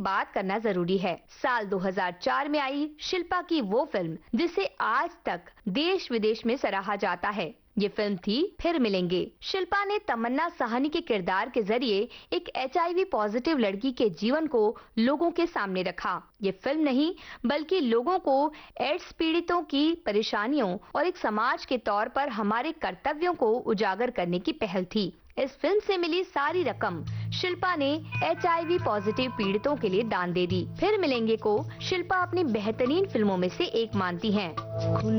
बात करना जरूरी है। साल 2004 में आई शिल्पा की वो फिल्म जिसे आज तक देश विदेश में सराहा जाता है, ये फिल्म थी फिर मिलेंगे। शिल्पा ने तमन्ना साहनी के किरदार के जरिए एक HIV पॉजिटिव लड़की के जीवन को लोगों के सामने रखा। ये फिल्म नहीं बल्कि लोगों को एड्स पीड़ितों की परेशानियों और एक समाज के तौर पर हमारे कर्तव्यों को उजागर करने की पहल थी। इस फिल्म से मिली सारी रकम शिल्पा ने HIV पॉजिटिव पीड़ितों के लिए दान दे दी। फिर मिलेंगे को शिल्पा अपनी बेहतरीन फिल्मों में से एक मानती हैं।